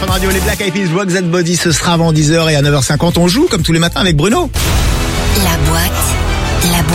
Fun Radio, les Black Eyed Peas, Rock That Body, ce sera avant 10h et à 9h50, on joue comme tous les matins avec Bruno. La boîte ou la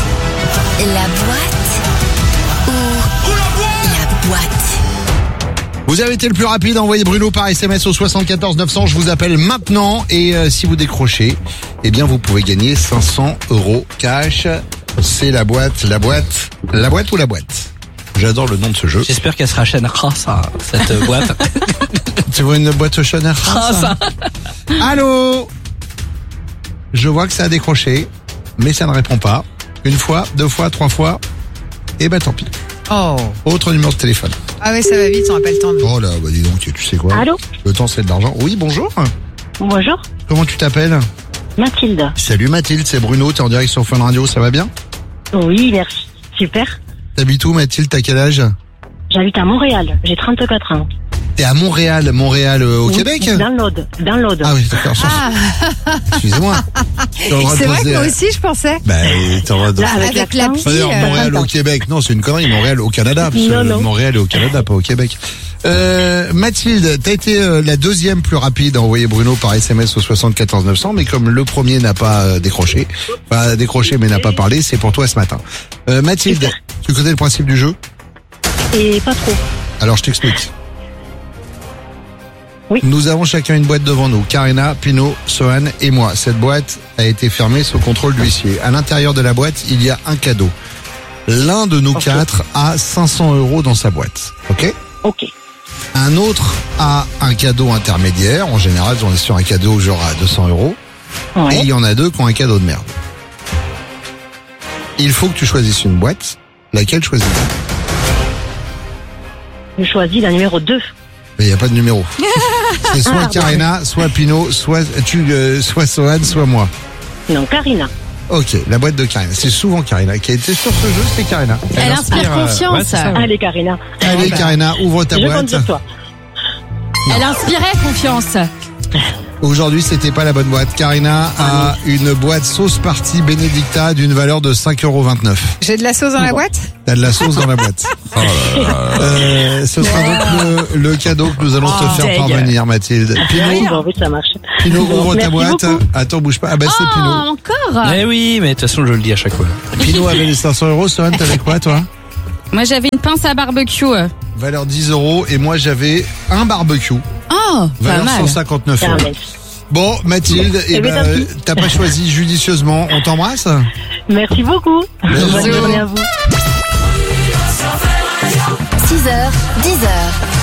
boîte. Vous avez été le plus rapide à envoyer Bruno par SMS au 74 900. Je vous appelle maintenant et si vous décrochez, eh bien vous pouvez gagner 500 € cash. C'est la boîte ou la boîte. J'adore le nom de ce jeu. J'espère qu'elle sera Shenra, ça, cette boîte. Tu vois une boîte Chanel ça. Allô? Je vois que ça a décroché, mais ça ne répond pas. Une fois, 2 fois, 3 fois, et ben tant pis. Oh. Autre numéro de téléphone. Ah ouais, ça va vite, on n'a pas le temps. Oh là, bah dis donc, tu sais quoi? Allô? Le temps c'est de l'argent. Oui, bonjour. Bonjour, Comment tu t'appelles? Mathilde. Salut Mathilde, c'est Bruno, t'es en direct sur Fun Radio, ça va bien? Oui, merci. Super. T'habites où Mathilde, t'as quel âge? J'habite à Montréal, j'ai 34 ans. T'es à Montréal, au Oui, Québec? Dans l'Aude. Ah oui, d'accord. Excusez-moi. C'est vrai que moi aussi, je pensais. Bah, t'as le droit de... Là, avec Avec l'accent. la D'ailleurs, Montréal au Québec, non, c'est une connerie. Montréal au Canada, parce que Non. Montréal est au Canada, pas au Québec. Mathilde, t'as été la deuxième plus rapide à envoyer Bruno par SMS au 74 900, mais comme le premier n'a pas décroché mais n'a pas parlé, c'est pour toi ce matin. Mathilde, tu connais le principe du jeu? Et pas trop. Alors je t'explique. Oui. Nous avons chacun une boîte devant nous. Karina, Pino, Sohan et moi. Cette boîte a été fermée sous contrôle d'huissier. À l'intérieur de la boîte, il y a un cadeau. L'un de nous quatre a 500 € dans sa boîte. Ok? Ok. Un autre a un cadeau intermédiaire. En général, on est sur un cadeau genre à 200 €. Ouais. Et il y en a deux qui ont un cadeau de merde. Il faut que tu choisisses une boîte. Laquelle choisis-tu? Je choisis la numéro 2. Mais il n'y a pas de numéro. C'est soit Karina, soit Pino, soit Sohan, soit moi. Non, Karina. Ok, la boîte de Karina. C'est souvent Karina qui a été sur ce jeu, c'est Karina. Elle inspire confiance. ouais, c'est ça. Allez, Karina. Allez Karina, ouvre ta Je compte boîte. sur toi. Elle inspirait confiance. Aujourd'hui, c'était pas la bonne boîte. Karina a une boîte sauce party Benedicta d'une valeur de 5,29 €. J'ai de la sauce dans la boîte? T'as de la sauce dans la boîte. Ce sera donc le cadeau que nous allons te faire parvenir, Mathilde. Bon, oui, ça marche. Pino, ouvre ta Merci boîte. beaucoup. Attends, bouge pas. Ah bah c'est Pino. Encore? Eh oui, mais de toute façon, je le dis à chaque fois. Pino avait les 500 €. Sohan, t'avais quoi, toi? Moi, j'avais une pince à barbecue. Valeur 10 €. Et moi, j'avais un barbecue. Oh, pas Valeur mal. 159 €. Carmen. Bon, Mathilde, Eh ben, tant pis. t'as pas choisi judicieusement. On t'embrasse? Merci beaucoup. Bonne journée à vous. 6h, 10h.